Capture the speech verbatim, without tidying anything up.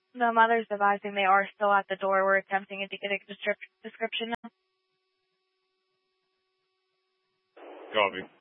The mother's advising they are still at the door. We're attempting to get a descrip- description now. Copy.